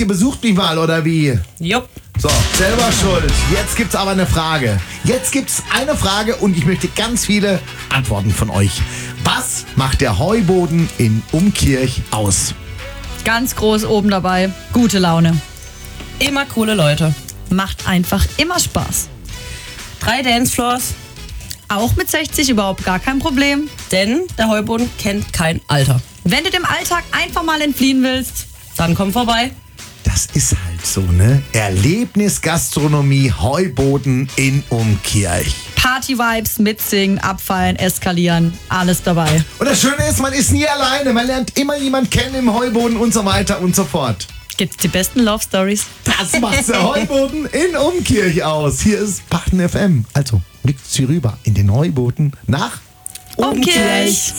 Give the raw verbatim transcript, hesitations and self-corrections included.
ihr besucht mich mal, oder wie? Jupp. So, selber schuld. Jetzt gibt's aber eine Frage. Jetzt gibt's eine Frage und ich möchte ganz viele Antworten von euch. Was macht der Heuboden in Umkirch aus? Ganz groß oben dabei. Gute Laune. Immer coole Leute. Macht einfach immer Spaß. Drei Dancefloors, Auch mit sechzig überhaupt gar kein Problem. denn der Heuboden kennt kein Alter. Wenn du dem Alltag einfach mal entfliehen willst, Dann komm vorbei. Das ist halt so, ne? Erlebnisgastronomie Heuboden in Umkirch. Party-Vibes, mitsingen, abfallen, eskalieren, alles dabei. Und das Schöne ist, man ist nie alleine. Man lernt immer jemanden kennen im Heuboden und so weiter und so fort. Gibt's die besten Love-Stories? Das macht der Heuboden in Umkirch aus. Hier ist Bachten F M. Also, blickt Sie rüber in den Heuboden nach Umkirch.